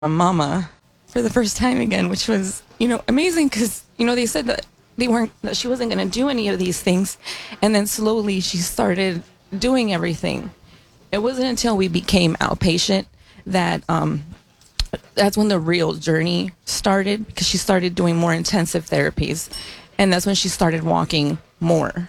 mama for the first time again, which was, amazing because, they said that that she wasn't going to do any of these things. And then slowly she started doing everything. It wasn't until we became outpatient that that's when the real journey started, because she started doing more intensive therapies. And that's when she started walking more.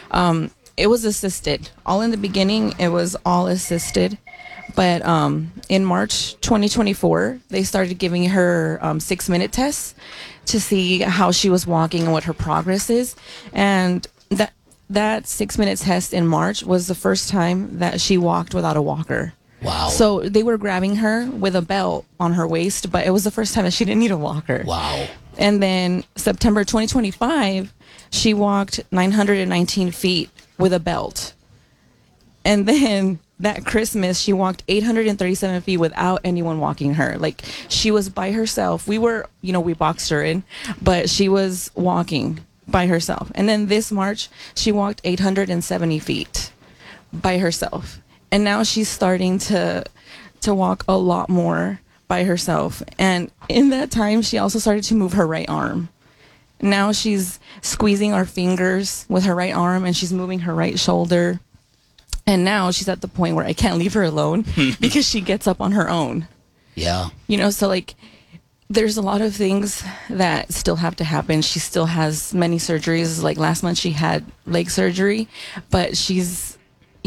It was assisted. All in the beginning, it was all assisted. But in March 2024, they started giving her 6-minute tests to see how she was walking and what her progress is. And that 6-minute test in March was the first time that she walked without a walker. Wow. So they were grabbing her with a belt on her waist, but it was the first time that she didn't need a walker. Wow. And then September 2025, she walked 919 feet with a belt. And then that Christmas, she walked 837 feet without anyone walking her. Like, she was by herself. We boxed her in, but she was walking by herself. And then this March, she walked 870 feet by herself. And now she's starting to walk a lot more by herself. And in that time, she also started to move her right arm. Now she's squeezing our fingers with her right arm, and she's moving her right shoulder. And now she's at the point where I can't leave her alone because she gets up on her own. Yeah. So like, there's a lot of things that still have to happen. She still has many surgeries. Like last month she had leg surgery, but she's,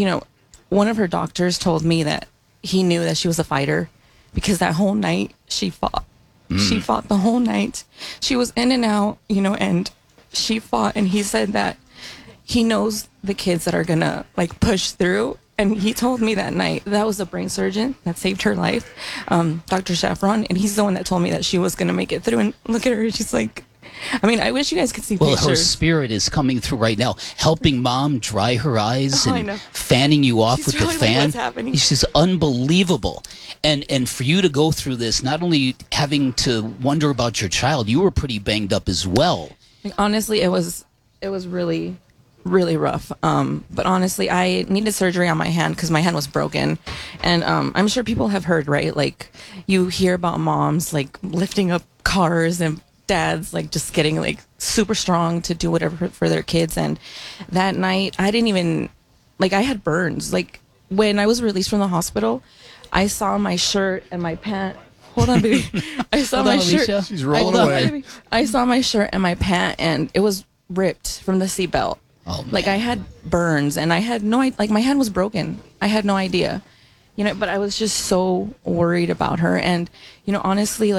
one of her doctors told me that he knew that she was a fighter because that whole night she fought. She fought the whole night. She was in and out, and she fought. And he said that he knows the kids that are gonna push through. And he told me that night, that was the brain surgeon that saved her life, Dr. Shafron, and he's the one that told me that she was gonna make it through. And look at her, she's like, I wish you guys could see pictures. Well, her spirit is coming through right now, helping mom dry her eyes I and know. fanning you off She's with really the like, fan. what's happening? She's unbelievable. And for you to go through this, not only having to wonder about your child, you were pretty banged up as well. Honestly, it was really, really rough. But honestly, I needed surgery on my hand because my hand was broken. And I'm sure people have heard, right? Like, you hear about moms lifting up cars and dads just getting super strong to do whatever for their kids. And that night, I didn't even I had burns. When I was released from the hospital, I saw my shirt and my pant. Hold on, baby. I saw my shirt. Alicia. She's rolling away. I saw my shirt and my pant, and it was ripped from the seatbelt. Oh, man. I had burns, and I had no idea. My hand was broken. I had no idea, but I was just so worried about her. And honestly,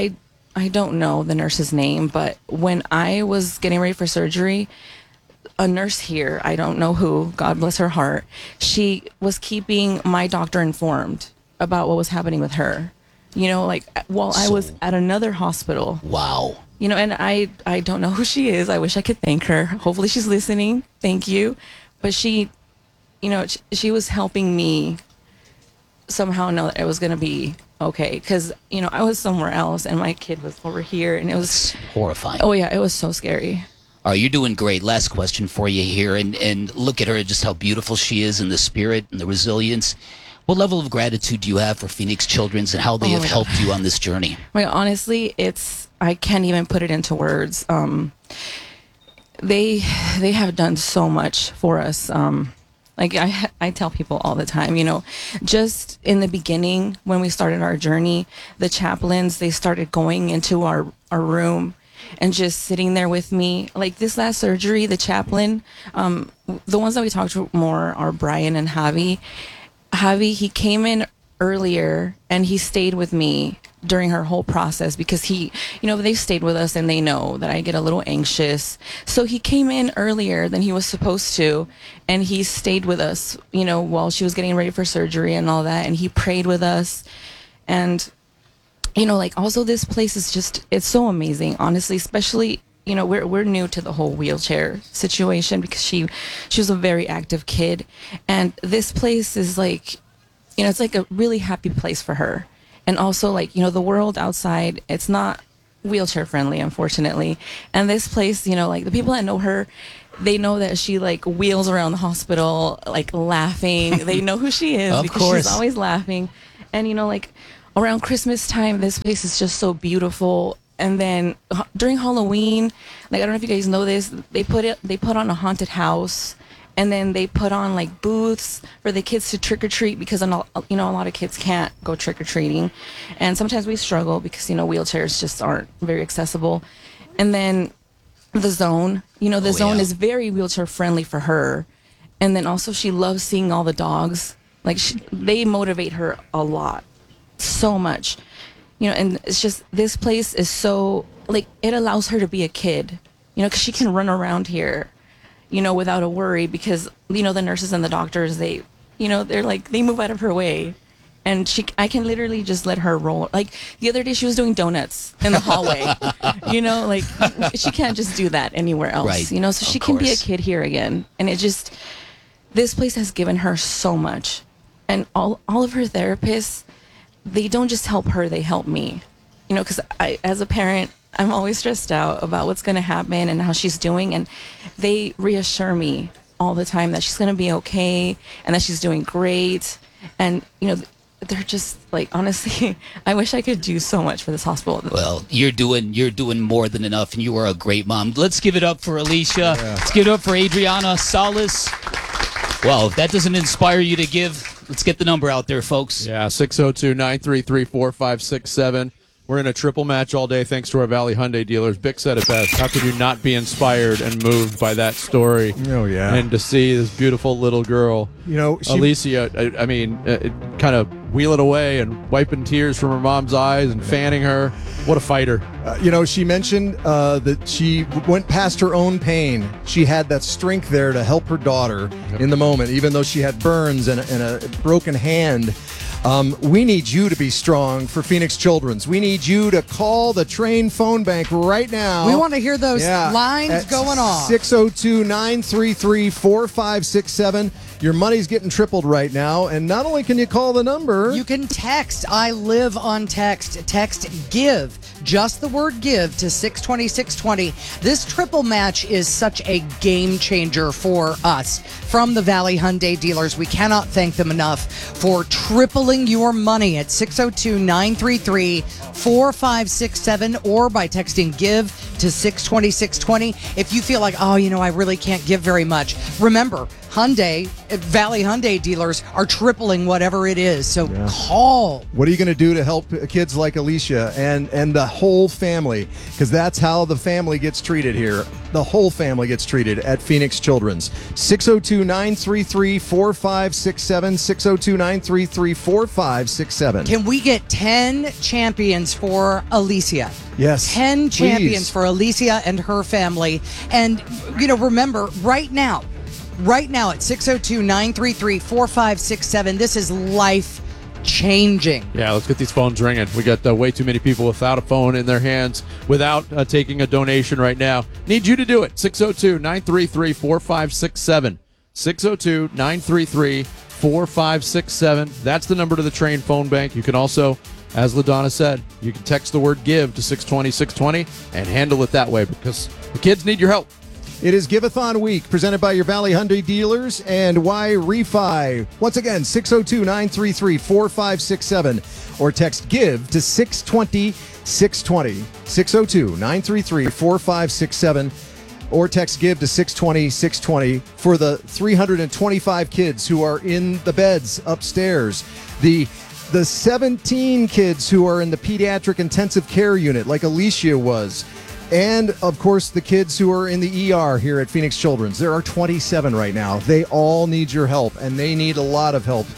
I don't know the nurse's name, but when I was getting ready for surgery, a nurse here, I don't know who, God bless her heart, she was keeping my doctor informed about what was happening with her. While I was at another hospital. Wow. And I don't know who she is. I wish I could thank her. Hopefully she's listening. Thank you. But she, she was helping me somehow know that it was going to be okay. Because, I was somewhere else and my kid was over here, and it was Horrifying. Oh, yeah, it was so scary. All right, you're doing great. Last question for you here. And look at her, just how beautiful she is, and the spirit and the resilience. What level of gratitude do you have for Phoenix Children's and how they have helped you on this journey? Honestly, I can't even put it into words. They have done so much for us. I tell people all the time, just in the beginning when we started our journey, the chaplains, they started going into our room and just sitting there with me. Like this last surgery, the chaplain, the ones that we talked to more are Brian and Javi. Javi, he came in earlier and he stayed with me during her whole process because they stayed with us and they know that I get a little anxious. So he came in earlier than he was supposed to, and he stayed with us, while she was getting ready for surgery and all that. And he prayed with us. And, also this place is it's so amazing, honestly, especially, we're new to the whole wheelchair situation because she was a very active kid. And this place is it's like a really happy place for her. And also, the world outside, it's not wheelchair friendly, unfortunately. And this place, the people that know her, they know that she, wheels around the hospital, laughing. They know who she is Of because course. she's always laughing. And, around Christmas time, this place is just so beautiful. And then during Halloween, like I don't know if you guys know this, they put on a haunted house, and then they put on like booths for the kids to trick or treat because a lot of kids can't go trick or treating, and sometimes we struggle because wheelchairs just aren't very accessible. And then the zone, the zone is very wheelchair friendly for her, and then also she loves seeing all the dogs. Like they motivate her a lot, so much. And it's just, this place is so, like, it allows her to be a kid, because she can run around here, without a worry, because, the nurses and the doctors, they're like, they move out of her way. And I can literally just let her roll. Like, the other day she was doing donuts in the hallway, like, she can't just do that anywhere else, right. So she can be a kid here again. And this place has given her so much. And all of her therapists, they don't just help her, they help me. Because as a parent, I'm always stressed out about what's going to happen and how she's doing. And they reassure me all the time that she's going to be okay and that she's doing great. And, they're just like, honestly, I wish I could do so much for this hospital. Well, you're doing more than enough, and you are a great mom. Let's give it up for Alicia. Yeah. Let's give it up for Adriana Salas. Well, if that doesn't inspire you to give, let's get the number out there, folks. Yeah, 602-933-4567. We're in a triple match all day thanks to our Valley Hyundai dealers. Bick said it best. How could you not be inspired and moved by that story? Oh, yeah. And to see this beautiful little girl, Alicia, kind of wheeling away and wiping tears from her mom's eyes and fanning her. What a fighter. She mentioned that she went past her own pain. She had that strength there to help her daughter in the moment, even though she had burns and a broken hand. We need you to be strong for Phoenix Children's. We need you to call the Train phone bank right now. We want to hear those lines going on. 602-933-4567. Your money's getting tripled right now. And not only can you call the number, you can text. I live on text. Text GIVE. Just the word GIVE to 620-620. This triple match is such a game changer for us. From the Valley Hyundai dealers, we cannot thank them enough for tripling your money at 602-933-4567 or by texting GIVE to 620-620. If you feel like, I really can't give very much, remember, Hyundai, Valley Hyundai dealers are tripling whatever it is. So call. What are you going to do to help kids like Alicia and the whole family? Because that's how the family gets treated here. The whole family gets treated at Phoenix Children's. 602-933-4567. 602-933-4567. Can we get 10 champions for Alicia? Yes. 10 champions please. for Alicia and her family. And, remember, right now at 602-933-4567, this is life-changing. Yeah, let's get these phones ringing. We got way too many people without a phone in their hands, without taking a donation right now. Need you to do it. 602-933-4567. 602-933-4567. That's the number to the Train phone bank. You can also, as LaDonna said, you can text the word GIVE to 620-620 and handle it that way because the kids need your help. It is Give-a-thon week, presented by your Valley Hyundai dealers and Y Refi. Once again, 602-933-4567 or text GIVE to 620-620. 602-933-4567 or text GIVE to 620-620 for the 325 kids who are in the beds upstairs. The 17 kids who are in the pediatric intensive care unit like Alicia was. And, of course, the kids who are in the ER here at Phoenix Children's. There are 27 right now. They all need your help, and they need a lot of help.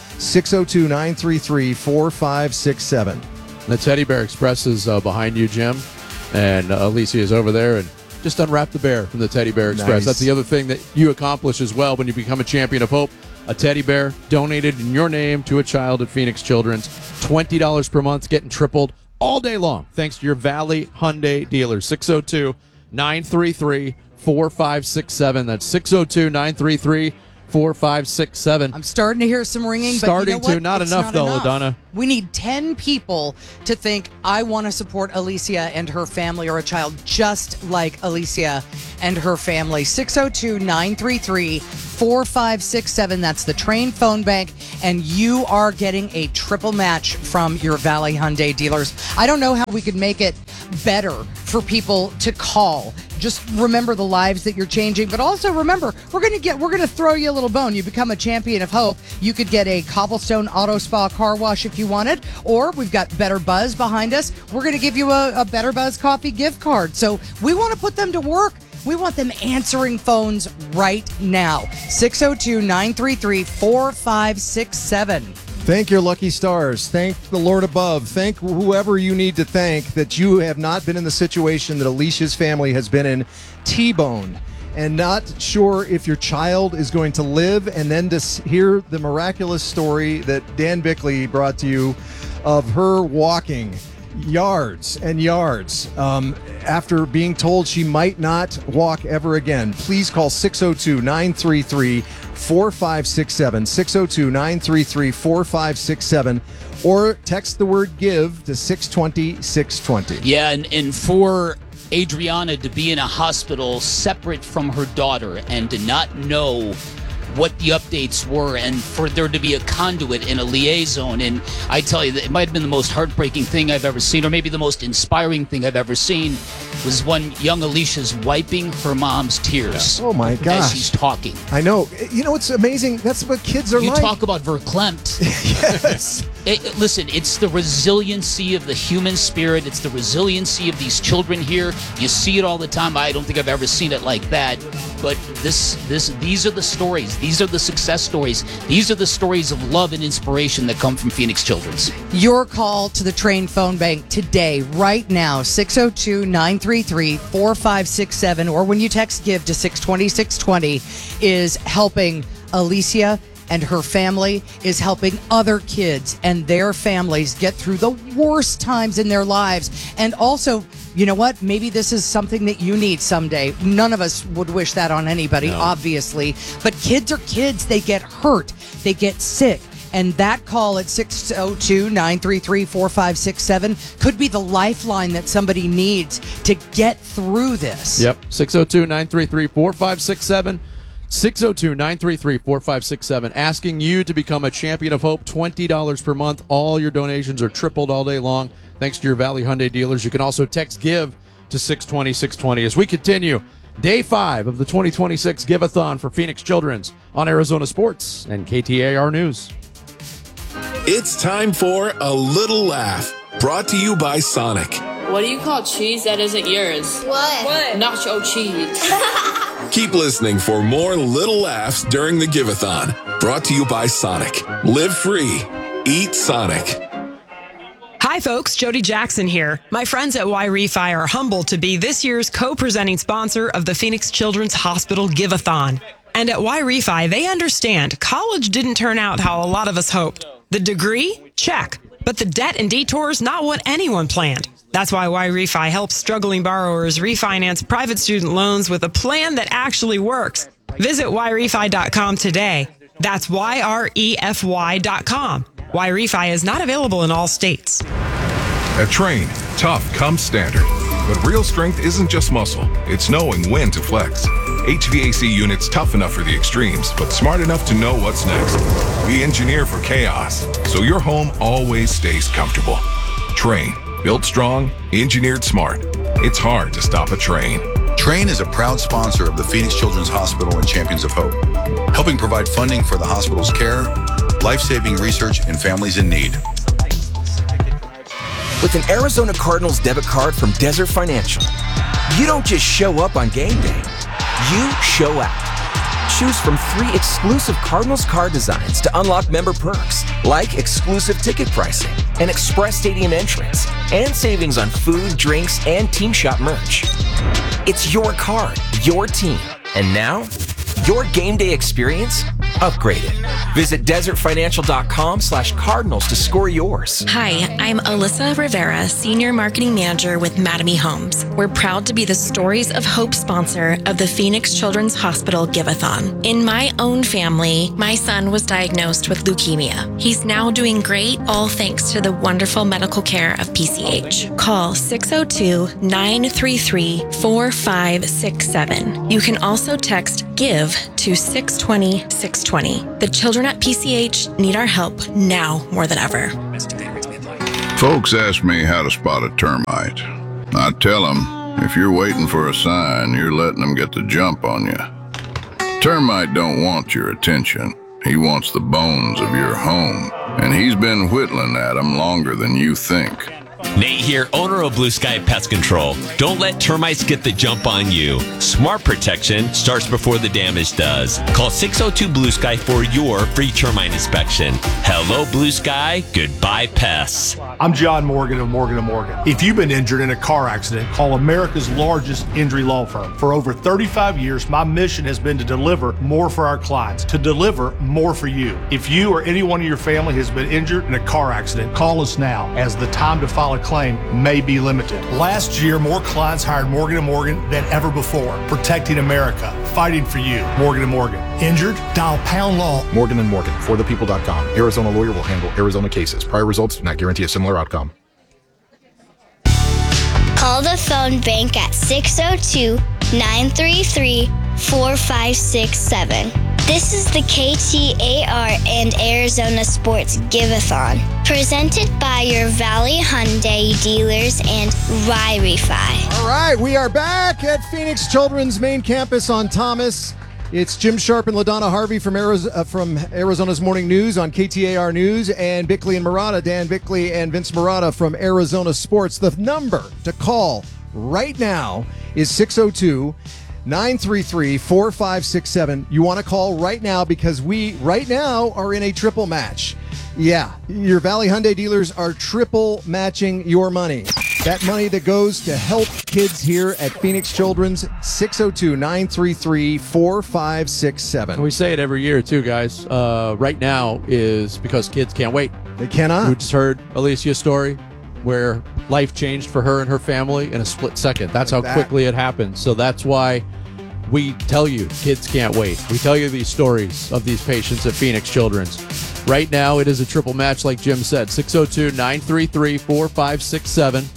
602-933-4567. The Teddy Bear Express is behind you, Jim. And Alicia is over there. And just unwrap the bear from the Teddy Bear Express. Nice. That's the other thing that you accomplish as well when you become a champion of hope. A teddy bear donated in your name to a child at Phoenix Children's. $20 per month, getting tripled all day long, thanks to your Valley Hyundai dealer. 602-933-4567. That's 45667. I'm starting to hear some ringing, but Starting you know what? to. Not It's enough, though, LaDonna. We need 10 people to think, I want to support Alicia and her family, or a child just like Alicia and her family. 602-933-4567. That's the Train phone bank, and you are getting a triple match from your Valley Hyundai dealers. I don't know how we could make it better for people to call. Just remember the lives that you're changing, but also remember, we're going to throw you a little bone. You become a champion of hope. You could get a Cobblestone Auto Spa car wash if you wanted, or we've got Better Buzz behind us. We're going to give you a Better Buzz coffee gift card. So we want to put them to work. We want them answering phones right now. 602-933-4567. Thank your lucky stars. Thank the Lord above. Thank whoever you need to thank that you have not been in the situation that Alicia's family has been in, T-boned, and not sure if your child is going to live, and then to hear the miraculous story that Dan Bickley brought to you of her walking yards and yards after being told she might not walk ever again. Please call 602-933-4567, 602-933-4567, or text the word give to 620-620. Yeah, and for Adriana to be in a hospital separate from her daughter and to not know what the updates were, and for there to be a conduit and a liaison, and I tell you, that it might have been the most heartbreaking thing I've ever seen, or maybe the most inspiring thing I've ever seen, was when young Alicia's wiping her mom's tears. Oh my gosh. As she's talking. I know. You know, it's amazing. That's what kids are You like. talk about verklempt. Yes. Listen, it's the resiliency of the human spirit. It's the resiliency of these children here. You see it all the time. I don't think I've ever seen it like that. But these are the stories. These are the success stories. These are the stories of love and inspiration that come from Phoenix Children's. Your call to the Train phone bank today, right now, 602-933-4567, or when you text give to 620-620, is helping Alicia and her family, is helping other kids and their families get through the worst times in their lives. And also, you know what? Maybe this is something that you need someday. None of us would wish that on anybody, obviously. But kids are kids. They get hurt. They get sick. And that call at 602-933-4567 could be the lifeline that somebody needs to get through this. Yep. 602-933-4567. 602-933-4567. Asking you to become a champion of hope. $20 per month. All your donations are tripled all day long, thanks to your Valley Hyundai dealers. You can also text give to 620-620. As we continue, day 5 of the 2026 Give-a-thon for Phoenix Children's on Arizona Sports and KTAR News. It's time for A Little Laugh, brought to you by Sonic. What do you call cheese that isn't yours? What? Nacho cheese. Keep listening for more little laughs during the Give-a-thon, brought to you by Sonic. Live free. Eat Sonic. Hi folks, Jody Jackson here. My friends at Y-Refi are humbled to be this year's co-presenting sponsor of the Phoenix Children's Hospital Give-a-thon. And at Y-Refi, they understand college didn't turn out how a lot of us hoped. The degree? Check. But the debt and detours, not what anyone planned. That's why Y-Refi helps struggling borrowers refinance private student loans with a plan that actually works. Visit YRefi.com today. That's YREFY.com. Y-Refi is not available in all states. At Train, tough comes standard. But real strength isn't just muscle, it's knowing when to flex. HVAC units tough enough for the extremes, but smart enough to know what's next. We engineer for chaos, so your home always stays comfortable. Train, built strong, engineered smart. It's hard to stop a train. Train is a proud sponsor of the Phoenix Children's Hospital and Champions of Hope, helping provide funding for the hospital's care, life-saving research, and families in need. With an Arizona Cardinals debit card from Desert Financial, you don't just show up on game day, you show out. Choose from 3 exclusive Cardinals card designs to unlock member perks, like exclusive ticket pricing, an express stadium entrance, and savings on food, drinks, and team shop merch. It's your card, your team, and now, your game day experience upgraded. Visit desertfinancial.com/cardinals to score yours. Hi, I'm Alyssa Rivera, Senior Marketing Manager with Mattamy Homes. We're proud to be the Stories of Hope sponsor of the Phoenix Children's Hospital Give-a-thon. In my own family, my son was diagnosed with leukemia. He's now doing great, all thanks to the wonderful medical care of PCH. Call 602-933-4567. You can also text GIVE to 620-620. The children at PCH need our help now more than ever. Folks ask me how to spot a termite. I tell them, if you're waiting for a sign, you're letting them get the jump on you. Termite don't want your attention. He wants the bones of your home, and he's been whittling at them longer than you think. Nate here, owner of Blue Sky Pest Control. Don't let termites get the jump on you. Smart protection starts before the damage does. Call 602 Blue Sky for your free termite inspection. Hello, Blue Sky. Goodbye, pests. I'm John Morgan of Morgan & Morgan. If you've been injured in a car accident, call America's largest injury law firm. For over 35 years, my mission has been to deliver more for our clients, to deliver more for you. If you or anyone in your family has been injured in a car accident, call us now, as the time to file a claim may be limited. Last year, more clients hired Morgan & Morgan than ever before, protecting America, fighting for you. Morgan & Morgan. Injured? Dial pound law. Morgan & Morgan, forthepeople.com. Arizona lawyer will handle Arizona cases. Prior results do not guarantee a similar outcome. Call the phone bank at 602-933-4567. This is the KTAR and Arizona Sports Give-a-thon, presented by your Valley Hyundai dealers and Wi-Fi. All right, we are back at Phoenix Children's main campus on Thomas. It's Jim Sharp and LaDonna Harvey from Arizona's Morning News on KTAR News, and Bickley and Murata, Dan Bickley and Vince Murata from Arizona Sports. The number to call right now is 602-933-4567. You want to call right now because we right now are in a triple match. Yeah, your Valley Hyundai dealers are triple matching your money. That money that goes to help kids here at Phoenix Children's, 602-933-4567. We say it every year, too, guys. Right now is because kids can't wait. They cannot. We just heard Alicia's story where life changed for her and her family in a split second. That's how quickly it happened. So that's why we tell you kids can't wait. We tell you these stories of these patients at Phoenix Children's. Right now, it is a triple match, like Jim said. 602-933-4567.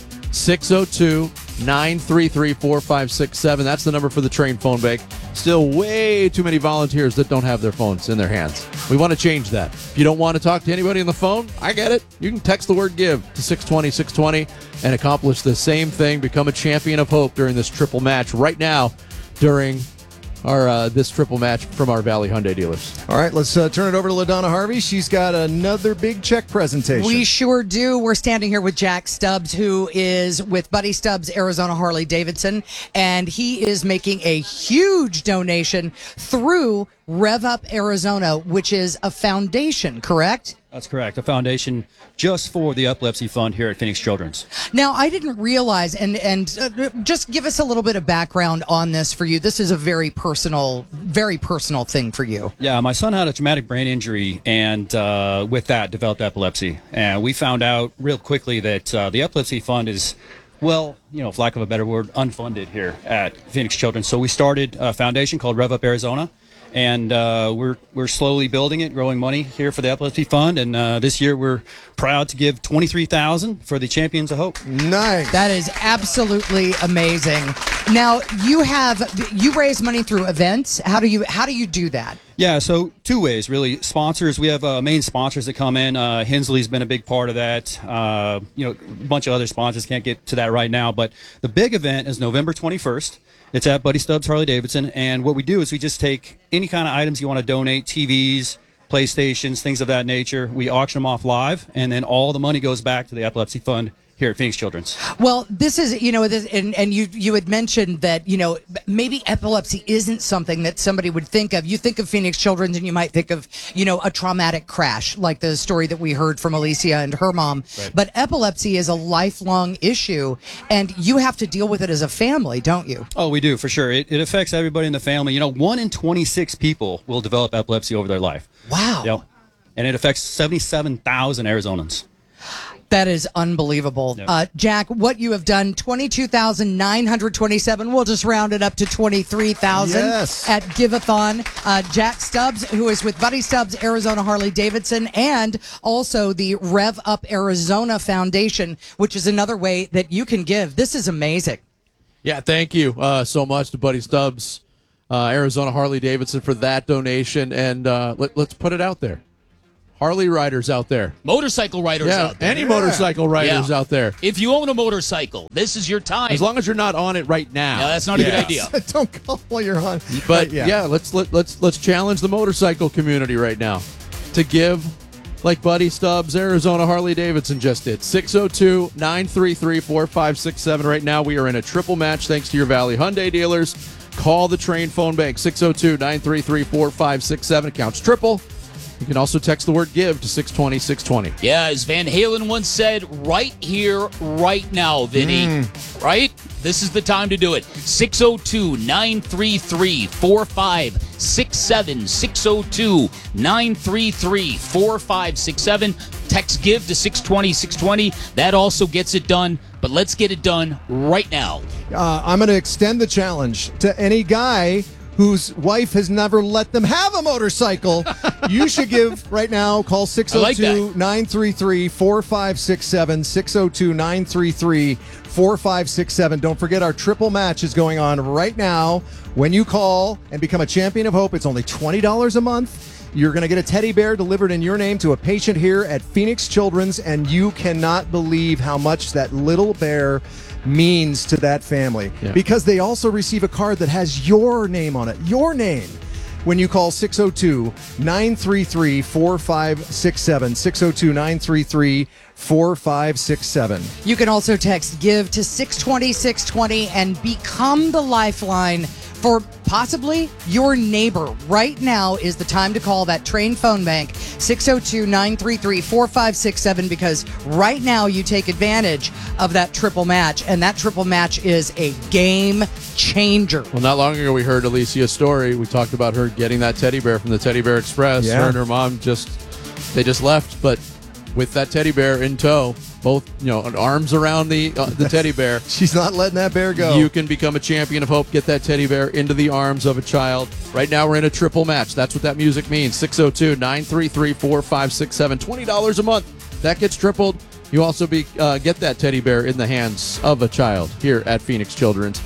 602-933-4567. That's the number for the train phone bank. Still way too many volunteers that don't have their phones in their hands. We want to change that. If you don't want to talk to anybody on the phone, I get it. You can text the word GIVE to 620-620 and accomplish the same thing. Become a champion of hope during this triple match right now during our this triple match from our Valley Hyundai dealers. All right, let's turn it over to LaDonna Harvey. She's got another big check presentation. We sure do. We're standing here with Jack Stubbs, who is with Buddy Stubbs, Arizona Harley Davidson, and he is making a huge donation through Rev Up Arizona, which is a foundation, correct? That's correct. A foundation just for the Epilepsy Fund here at Phoenix Children's. Now, I didn't realize, and just give us a little bit of background on this for you. This is a very personal thing for you. Yeah, my son had a traumatic brain injury, and with that, developed epilepsy. And we found out real quickly that the Epilepsy Fund is, well, for lack of a better word, unfunded here at Phoenix Children's. So we started a foundation called Rev Up Arizona. And we're slowly building it, growing money here for the Epilepsy Fund. And this year we're proud to give $23,000 for the Champions of Hope. Nice. That is absolutely amazing. Now you raise money through events. How do you do that? Yeah, so two ways really. Sponsors, we have main sponsors that come in. Hensley's been a big part of that. A bunch of other sponsors, can't get to that right now. But the big event is November 21st. It's at Buddy Stubbs Harley Davidson, and what we do is we just take any kind of items you want to donate, TVs, PlayStations, things of that nature. We auction them off live, and then all the money goes back to the Epilepsy Fund here at Phoenix Children's. Well, this is, and you had mentioned that, maybe epilepsy isn't something that somebody would think of. You think of Phoenix Children's and you might think of, a traumatic crash, like the story that we heard from Alicia and her mom. Right. But epilepsy is a lifelong issue, and you have to deal with it as a family, don't you? Oh, we do, for sure. It affects everybody in the family. 1 in 26 people will develop epilepsy over their life. Wow. Yep. And it affects 77,000 Arizonans. That is unbelievable. Yep. Jack, what you have done, 22,927. We'll just round it up to 23,000 Yes. at Giveathon. Jack Stubbs, who is with Buddy Stubbs, Arizona Harley Davidson, and also the Rev Up Arizona Foundation, which is another way that you can give. This is amazing. Yeah, thank you so much to Buddy Stubbs, Arizona Harley Davidson, for that donation. And let's put it out there. Harley riders out there. Motorcycle riders out there. Any motorcycle riders out there. If you own a motorcycle, this is your time. As long as you're not on it right now. Yeah, that's not a good idea. Don't call while you're on. But let's challenge the motorcycle community right now to give like Buddy Stubbs, Arizona Harley Davidson just did. 602-933-4567. Right now we are in a triple match thanks to your Valley Hyundai dealers. Call the Train phone bank 602-933-4567. Counts triple. You can also text the word GIVE to 620-620. Yeah, as Van Halen once said, right here, right now, Vinny. Right? This is the time to do it. 602-933-4567. 602-933-4567. Text GIVE to 620-620. That also gets it done. But let's get it done right now. I'm going to extend the challenge to any guy whose wife has never let them have a motorcycle. You should give right now. Call 602-933-4567. 602-933-4567. Don't forget our triple match is going on right now. When you call and become a Champion of Hope, it's only $20 a month. You're going to get a teddy bear delivered in your name to a patient here at Phoenix Children's, and you cannot believe how much that little bear means to that family, because they also receive a card that has your name on it, your name, when you call 602-933-4567, 602-933-4567. You can also text GIVE to 620-620 and become the lifeline for possibly your neighbor. Right now is the time to call that Train phone bank, 602-933-4567, because right now you take advantage of that triple match, and that triple match is a game changer. Well, not long ago we heard Alicia's story. We talked about her getting that teddy bear from the Teddy Bear Express. Yeah. Her and her mom just left, but with that teddy bear in tow, both arms around the teddy bear. She's not letting that bear go. You can become a Champion of Hope. Get that teddy bear into the arms of a child. Right now we're in a triple match. That's what that music means. 602-933-4567. $20 a month. That gets tripled. You also get that teddy bear in the hands of a child here at Phoenix Children's.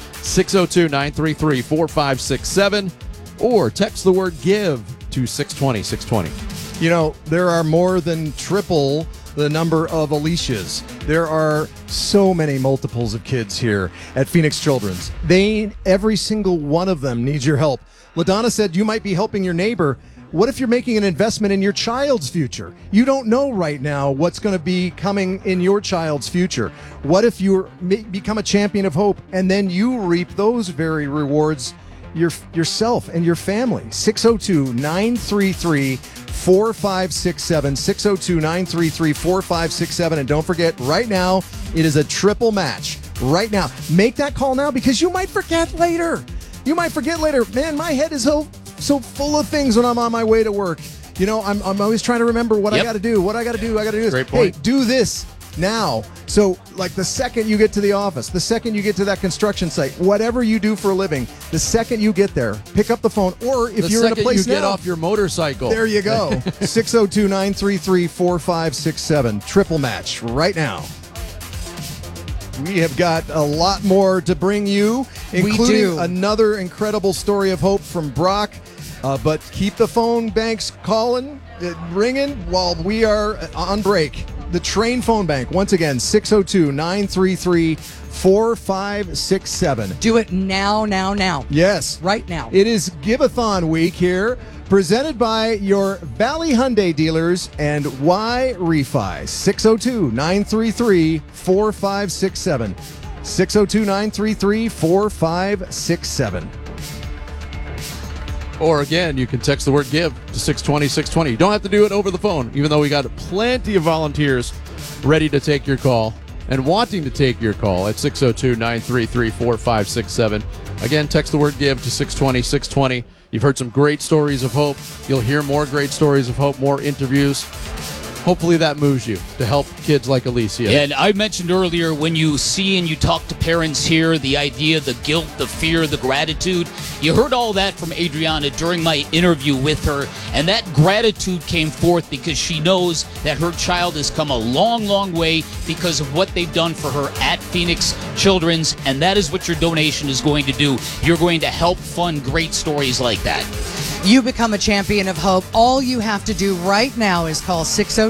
602-933-4567. Or text the word GIVE to 620-620. There are more than triple the number of Alicias. There are so many multiples of kids here at Phoenix Children's. Every single one of them needs your help. LaDonna said you might be helping your neighbor. What if you're making an investment in your child's future? You don't know right now what's going to be coming in your child's future. What if you become a Champion of Hope and then you reap those very rewards yourself and your family? 602-933-4567. 602-933-4567. And don't forget, right now, it is a triple match. Right now. Make that call now, because you might forget later. Man, my head is so full of things when I'm on my way to work. I'm always trying to remember what I got to do. I got to do this. Great point. Hey, do this now. So, like, the second you get to the office, the second you get to that construction site, whatever you do for a living, the second you get there, pick up the phone. Or if you're in a place you get now, off your motorcycle. there you go. 602-933-4567. Triple match right now. We have got a lot more to bring you, including another incredible story of hope from Brock. But keep the phone banks ringing while we are on break. The Train phone bank, once again, 602-933-4567. Do it now. Yes. Right now. It is Giveathon week here. Presented by your Valley Hyundai dealers and Y Refi. 602-933-4567. 602-933-4567. Or again, you can text the word give to 620-620. You don't have to do it over the phone, even though we got plenty of volunteers ready to take your call and wanting to take your call at 602-933-4567. Again, text the word give to 620-620. You've heard some great stories of hope. You'll hear more great stories of hope, more interviews. Hopefully that moves you to help kids like Alicia. And I mentioned earlier, when you see and you talk to parents here, the idea, the guilt, the fear, the gratitude, you heard all that from Adriana during my interview with her. And that gratitude came forth because she knows that her child has come a long, long way because of what they've done for her at Phoenix Children's. And that is what your donation is going to do. You're going to help fund great stories like that. You become a champion of hope. All you have to do right now is call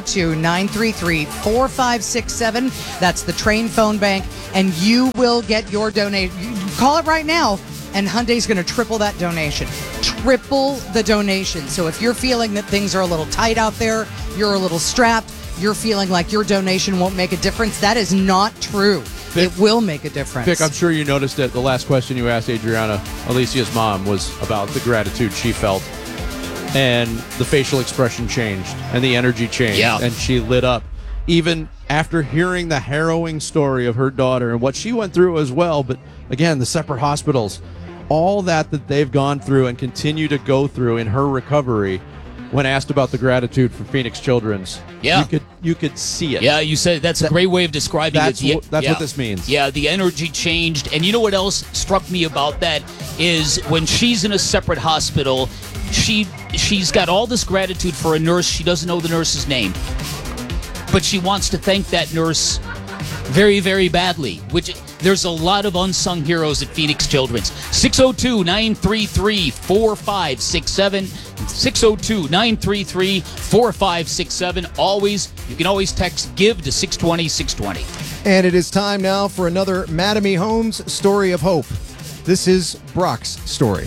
602-933-4567. That's the Train phone bank, and you will get your donation. Call it right now, and Hyundai's going to triple that donation. Triple the donation. So if you're feeling that things are a little tight out there, you're a little strapped, you're feeling like your donation won't make a difference, that is not true. It will make a difference. Vic, I'm sure you noticed that the last question you asked Adriana, Alicia's mom, was about the gratitude she felt. And the facial expression changed and the energy changed. Yeah. And she lit up. Even after hearing the harrowing story of her daughter and what she went through as well. But again, the separate hospitals, all that they've gone through and continue to go through in her recovery. When asked about the gratitude for Phoenix Children's, you could see it. Yeah, you said that's a great way of describing it. That's what this means. Yeah, the energy changed. And you know what else struck me about that is when she's in a separate hospital, she's got all this gratitude for a nurse. She doesn't know the nurse's name, but she wants to thank that nurse very, very badly, which there's a lot of unsung heroes at Phoenix Children's. 602-933-4567. 602-933-4567. You can always text GIVE to 620-620. And it is time now for another Mattamy Homes story of hope. This is Brock's story.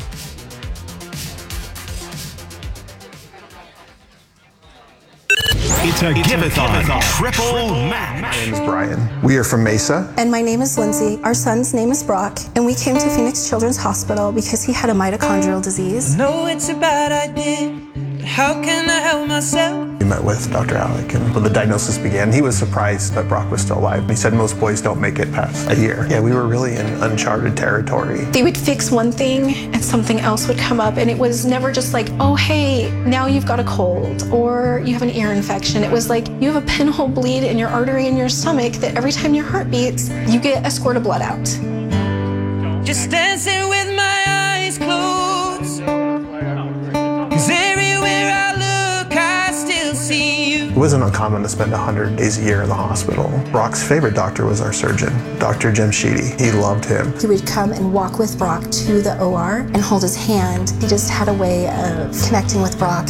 It's a Give-a-thon triple match. My name is Brian. We are from Mesa. And my name is Lindsay. Our son's name is Brock. And we came to Phoenix Children's Hospital because he had a mitochondrial disease. No, it's a bad idea, but how can I help myself? We met with Dr. Alec, and when the diagnosis began, he was surprised that Brock was still alive. He said most boys don't make it past a year. Yeah, we were really in uncharted territory. They would fix one thing and something else would come up, and it was never just like, oh, hey, now you've got a cold or you have an ear infection. It was like you have a pinhole bleed in your artery in your stomach that every time your heart beats, you get a squirt of blood out. Just dancing with my eyes closed, 'cause everywhere I look, I still see you. It wasn't uncommon to spend 100 days a year in the hospital. Brock's favorite doctor was our surgeon, Dr. Jim Sheedy. He loved him. He would come and walk with Brock to the OR and hold his hand. He just had a way of connecting with Brock.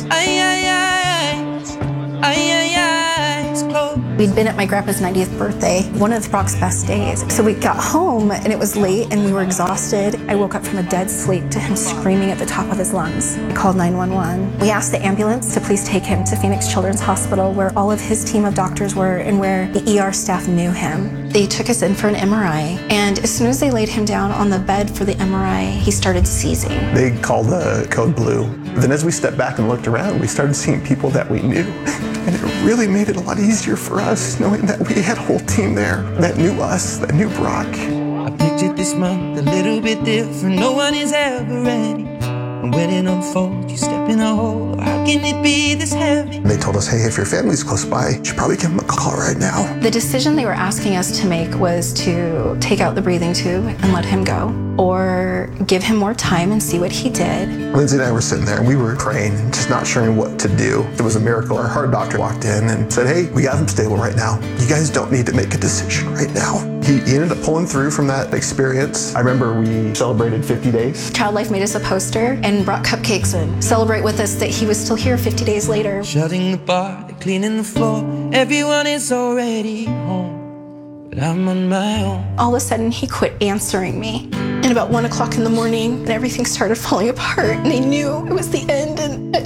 We'd been at my grandpa's 90th birthday, one of Brock's best days. So we got home and it was late and we were exhausted. I woke up from a dead sleep to him screaming at the top of his lungs. I called 911. We asked the ambulance to please take him to Phoenix Children's Hospital where all of his team of doctors were and where the ER staff knew him. They took us in for an MRI, and as soon as they laid him down on the bed for the MRI, he started seizing. They called the code blue. Then as we stepped back and looked around, we started seeing people that we knew. And it really made it a lot easier for us knowing that we had a whole team there that knew us, that knew Brock. I pictured this month a little bit different. No one is ever ready. And when it unfolds, you step in a hole. How can it be this heavy? They told us, hey, if your family's close by, you should probably give them a call right now. The decision they were asking us to make was to take out the breathing tube and let him go, or give him more time and see what he did. Lindsay and I were sitting there and we were praying, just not sure what to do. It was a miracle. Our heart doctor walked in and said, hey, we got him stable right now. You guys don't need to make a decision right now. He ended up pulling through from that experience. I remember we celebrated 50 days. Child Life made us a poster and brought cupcakes and celebrate with us that he was still here 50 days later. Shutting the bar, cleaning the floor. Everyone is already home, but I'm on my own. All of a sudden, he quit answering me. And about 1 o'clock in the morning, and everything started falling apart. And I knew it was the end. And at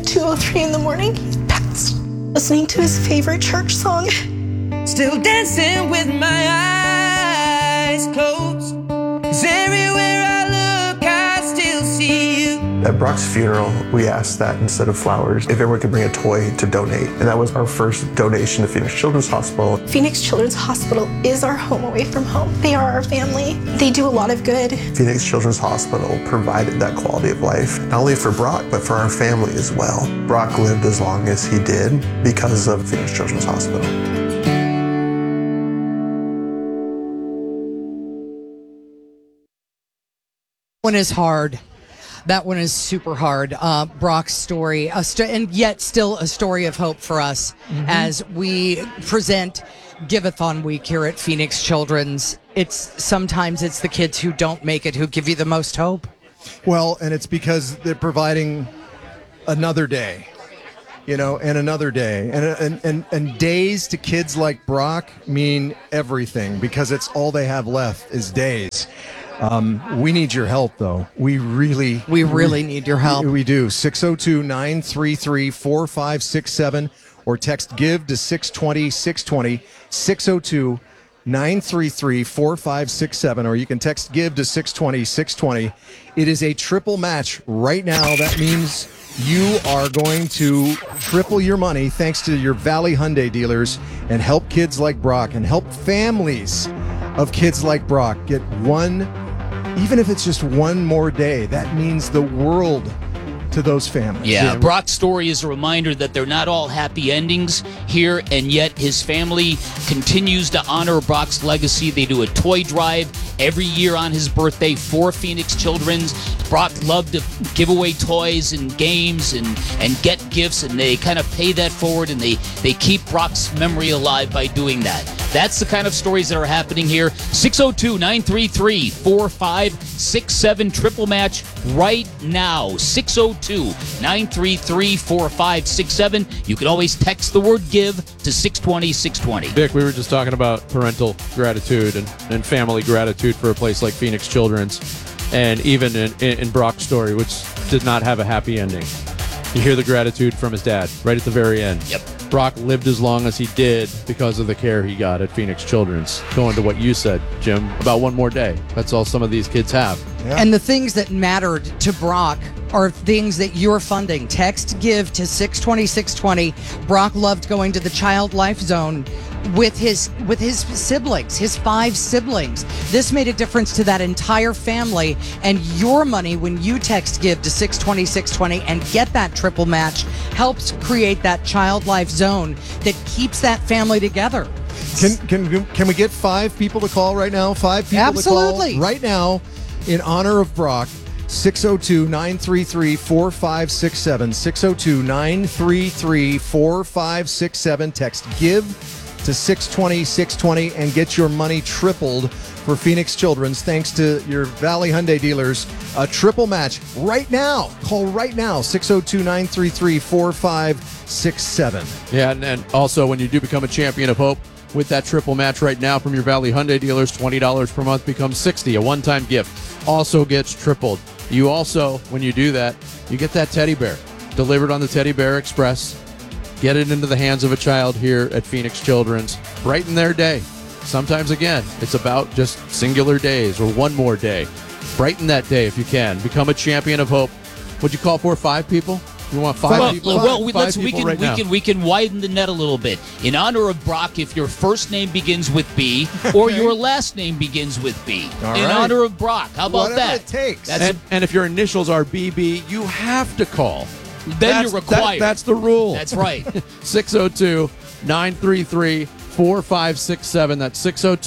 2:03 in the morning, he passed. Listening to his favorite church song. Still dancing with my eyes closed. 'Cause everywhere I look, I still see you. At Brock's funeral, we asked that instead of flowers, if everyone could bring a toy to donate. And that was our first donation to Phoenix Children's Hospital. Phoenix Children's Hospital is our home away from home. They are our family. They do a lot of good. Phoenix Children's Hospital provided that quality of life, not only for Brock, but for our family as well. Brock lived as long as he did because of Phoenix Children's Hospital. One is hard. That one is super hard. Brock's story, and yet still a story of hope for us as we present Give-a-thon Week here at Phoenix Children's. Sometimes it's the kids who don't make it who give you the most hope. Well, and it's because they're providing another day, and another day. And days to kids like Brock mean everything because it's all they have left is days. We need your help, though. We really need your help. We do. 602-933-4567 or text GIVE to 620-620, 602-933-4567, or you can text GIVE to 620-620. It is a triple match right now. That means you are going to triple your money thanks to your Valley Hyundai dealers and help kids like Brock and help families of kids like Brock get one. Even if it's just one more day, that means the world to those families. Yeah, Brock's story is a reminder that they're not all happy endings here, and yet his family continues to honor Brock's legacy. They do a toy drive every year on his birthday for Phoenix Children's. Brock loved to give away toys and games and get gifts, and they kind of pay that forward, and they keep Brock's memory alive by doing that. That's the kind of stories that are happening here. 602-933-4567, triple match right now. 602-933-4567. You can always text the word GIVE to 620-620. Vic, we were just talking about parental gratitude and family gratitude for a place like Phoenix Children's, and even in Brock's story, which did not have a happy ending. You hear the gratitude from his dad right at the very end. Yep. Brock lived as long as he did because of the care he got at Phoenix Children's. Going to what you said, Jim, about one more day. That's all some of these kids have. Yeah. And the things that mattered to Brock are things that you're funding. Text GIVE to 620-620. Brock loved going to the Child Life Zone with his siblings, his 5 siblings. This made a difference to that entire family, and your money when you text GIVE to 620-620 and get that triple match helps create that Child Life Zone that keeps that family together. Can we get 5 people to call right now? 5 people Absolutely. to call right now in honor of Brock. 602-933-4567. 602-933-4567. Text GIVE to 620-620 and get your money tripled for Phoenix Children's thanks to your Valley Hyundai dealers. A triple match right now. Call right now, 602-933-4567. Yeah, and also when you do become a champion of hope with that triple match right now from your Valley Hyundai dealers, $20 per month becomes $60. A one-time gift also gets tripled. You also, when you do that, you get that teddy bear delivered on the Teddy Bear Express. Get it into the hands of a child here at Phoenix Children's. Brighten their day. Sometimes, again, it's about just singular days or one more day. Brighten that day if you can. Become a champion of hope. Would you call for 5 people? You want 5 people? We can widen the net a little bit. In honor of Brock, if your first name begins with B or your last name begins with B. All in right. honor of Brock. How about Whatever that? it takes. And if your initials are BB, you have to call. Then you're required. That's the rule. That's right. 602-933-4567. That's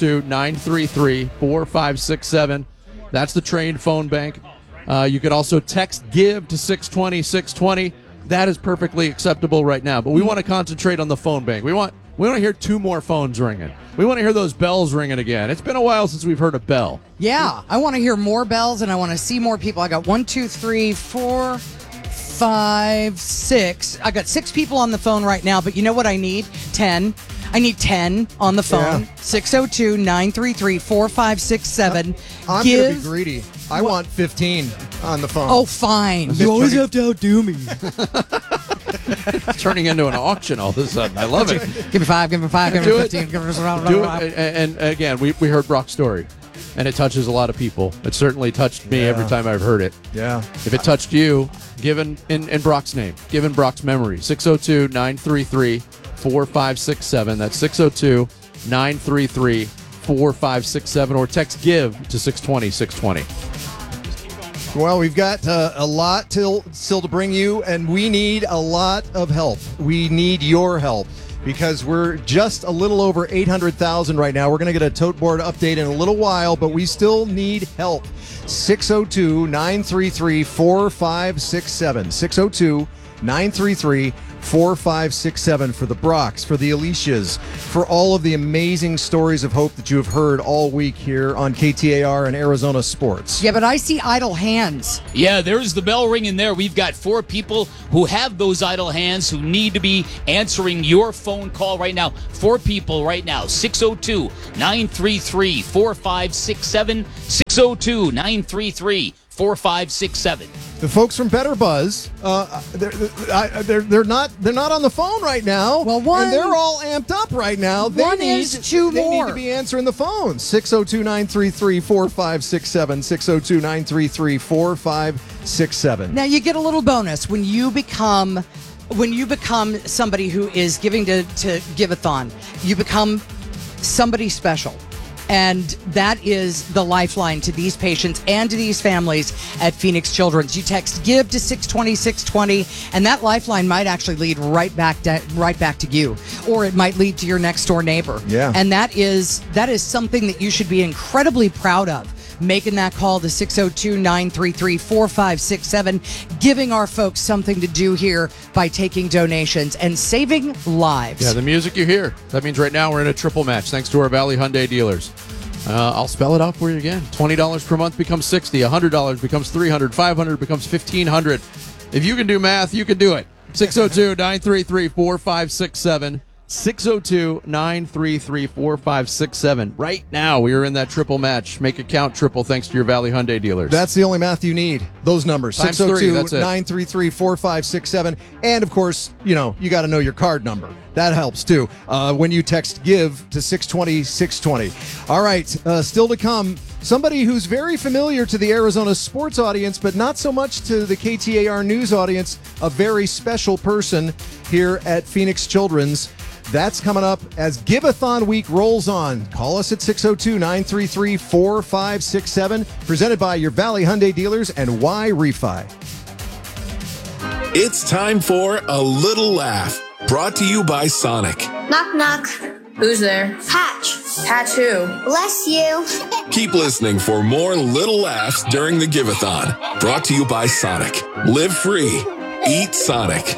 602-933-4567. That's the trained phone bank. You could also text GIVE to 620-620. That is perfectly acceptable right now. But we want to concentrate on the phone bank. We want to hear 2 more phones ringing. We want to hear those bells ringing again. It's been a while since we've heard a bell. Yeah, I want to hear more bells, and I want to see more people. I got 1, 2, 3, 4, 5, 6. I got 6 people on the phone right now, but you know what I need? 10. I need 10 on the phone. 602-933-4567. I'm going to be greedy. I want 15 on the phone. Oh, fine. You always have to outdo me. Turning into an auction all of a sudden. I love it. Give me 5, give me 5, give me Do 15, it. give me Do it. And again, we heard Brock's story, and it touches a lot of people. It certainly touched me every time I've heard it. Yeah. If it touched you, given in Brock's name, given Brock's memory, 602-933-4567. That's 602-933-4567, or text GIVE to 620-620. Well, we've got a lot still to bring you, and we need a lot of help. We need your help because we're just a little over 800,000 right now. We're going to get a tote board update in a little while, but we still need help. 602-933-4567. 602-933-4567 for the Brocks, for the Alicias, for all of the amazing stories of hope that you have heard all week here on KTAR and Arizona Sports. Yeah, but I see idle hands. Yeah, there's the bell ringing there. We've got 4 people who have those idle hands who need to be answering your phone call right now. 4 people right now. 602-933-4567. 602-933-4567. The folks from Better Buzz, they're not on the phone right now. Well, and they're all amped up right now. They need to be answering the phone. 602-933-4567. 602-933-4567. Now you get a little bonus when you become somebody who is giving to Giveathon. You become somebody special. And that is the lifeline to these patients and to these families at Phoenix Children's. You text GIVE to 620-620, and that lifeline might actually lead right back to you, or it might lead to your next door neighbor. Yeah. And that is something that you should be incredibly proud of. Making that call to 602-933-4567, giving our folks something to do here by taking donations and saving lives. Yeah, the music you hear. That means right now we're in a triple match thanks to our Valley Hyundai dealers. I'll spell it out for you again. $20 per month becomes $60. $100 becomes $300. $500 becomes $1,500. If you can do math, you can do it. 602-933-4567. 602-933-4567. Right now, we are in that triple match. Make it count triple thanks to your Valley Hyundai dealers. That's the only math you need. Those numbers. Times 3, that's it. 602-933-4567. And, of course, you got to know your card number. That helps, too, when you text GIVE to 620-620. All right, still to come, somebody who's very familiar to the Arizona sports audience, but not so much to the KTAR news audience, a very special person here at Phoenix Children's. That's coming up as Giveathon week rolls on. Call us at 602-933-4567. Presented by your Valley Hyundai dealers and Y Refi. It's time for A Little Laugh. Brought to you by Sonic. Knock, knock. Who's there? Patch. Patch who? Bless you. Keep listening for more little laughs during the Giveathon. Brought to you by Sonic. Live free. Eat Sonic.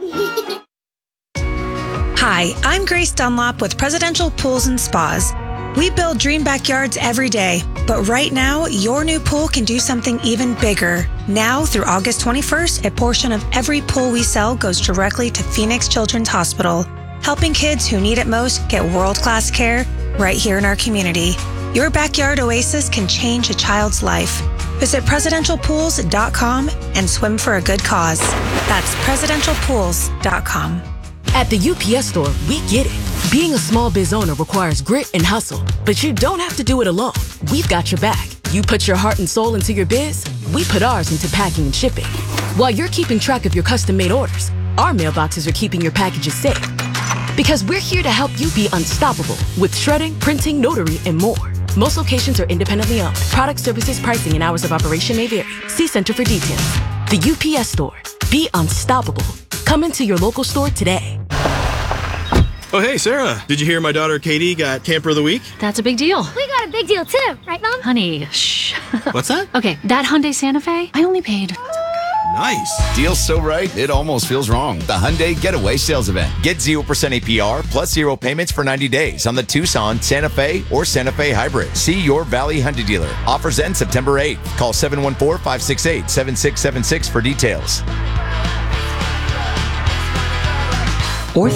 Hi, I'm Grace Dunlop with Presidential Pools and Spas. We build dream backyards every day, but right now, your new pool can do something even bigger. Now, through August 21st, a portion of every pool we sell goes directly to Phoenix Children's Hospital, helping kids who need it most get world-class care right here in our community. Your backyard oasis can change a child's life. Visit presidentialpools.com and swim for a good cause. That's presidentialpools.com. At the UPS Store, we get it. Being a small biz owner requires grit and hustle, but you don't have to do it alone. We've got your back. You put your heart and soul into your biz, we put ours into packing and shipping. While you're keeping track of your custom-made orders, our mailboxes are keeping your packages safe. Because we're here to help you be unstoppable with shredding, printing, notary, and more. Most locations are independently owned. Product, services, pricing, and hours of operation may vary. See Center for details. The UPS Store. Be unstoppable. Come into your local store today. Oh, hey, Sarah. Did you hear my daughter Katie got Camper of the Week? That's a big deal. We got a big deal too, right, Mom? Honey, shh. What's that? Okay, that Hyundai Santa Fe, I only paid. Nice. Deal's so right, it almost feels wrong. The Hyundai Getaway Sales Event. Get 0% APR plus 0 payments for 90 days on the Tucson, Santa Fe, or Santa Fe Hybrid. See your Valley Hyundai dealer. Offers end September 8th. Call 714-568-7676 for details.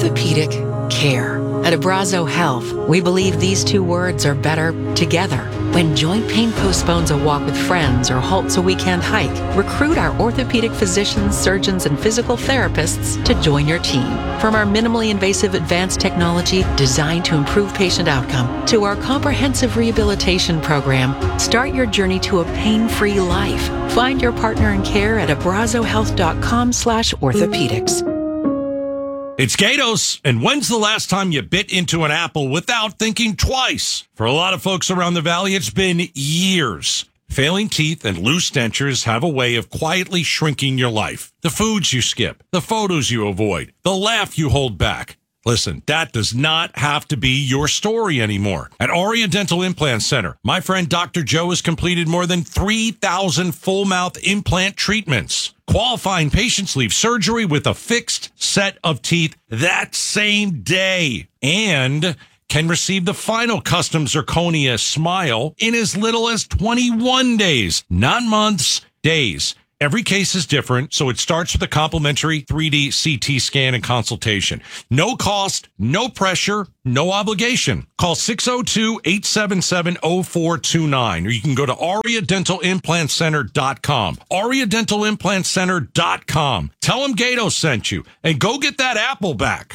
Orthopedic care. At Abrazo Health, we believe these two words are better together. When joint pain postpones a walk with friends or halts a weekend hike, recruit our orthopedic physicians, surgeons, and physical therapists to join your team. From our minimally invasive advanced technology designed to improve patient outcome to our comprehensive rehabilitation program, start your journey to a pain-free life. Find your partner in care at abrazohealth.com/orthopedics. It's Gatos, and when's the last time you bit into an apple without thinking twice? For a lot of folks around the valley, it's been years. Failing teeth and loose dentures have a way of quietly shrinking your life. The foods you skip, the photos you avoid, the laugh you hold back. Listen, that does not have to be your story anymore. At Aria Dental Implant Center, my friend Dr. Joe has completed more than 3,000 full mouth implant treatments. Qualifying patients leave surgery with a fixed set of teeth that same day and can receive the final custom zirconia smile in as little as 21 days, not months, days. Every case is different, so it starts with a complimentary 3D CT scan and consultation. No cost, no pressure, no obligation. Call 602-877-0429, or you can go to AriaDentalImplantCenter.com. AriaDentalImplantCenter.com. Tell them Gato sent you, and go get that apple back.